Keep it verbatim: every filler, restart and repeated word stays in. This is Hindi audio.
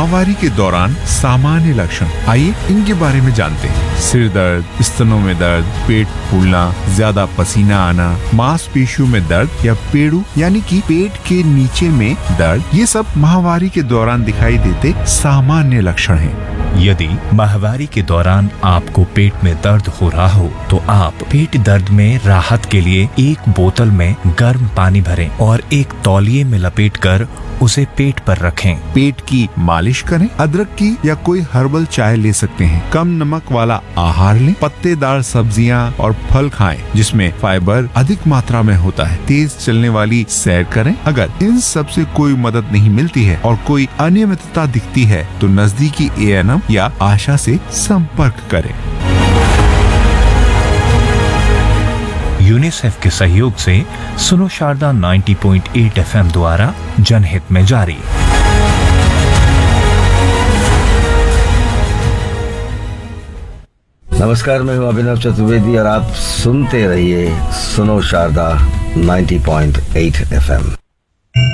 माहवारी के दौरान सामान्य लक्षण, आइए इनके बारे में जानते हैं। सिर दर्द, स्तनों में दर्द, पेट फूलना, ज्यादा पसीना आना, मांसपेशियों में दर्द या पेड़ू यानी कि पेट के नीचे में दर्द, ये सब माहवारी के दौरान दिखाई देते सामान्य लक्षण हैं। यदि माहवारी के दौरान आपको पेट में दर्द हो रहा हो तो आप पेट दर्द में राहत के लिए एक बोतल में गर्म पानी भरें और एक तौलिए में लपेटकर उसे पेट पर रखें। पेट की मालिश करें, अदरक की या कोई हर्बल चाय ले सकते हैं। कम नमक वाला आहार लें, पत्तेदार सब्जियां और फल खाएं जिसमें फाइबर अधिक मात्रा में होता है। तेज चलने वाली सैर करें। अगर इन सब से कोई मदद नहीं मिलती है और कोई अनियमितता दिखती है तो नजदीकी ए एन एम या आशा से संपर्क करें। यूनिसेफ के सहयोग से सुनो शारदा नब्बे पॉइंट आठ एफ एम द्वारा जनहित में जारी। नमस्कार, मैं हूं अभिनव चतुर्वेदी और आप सुनते रहिए सुनो शारदा नब्बे पॉइंट आठ एफ एम।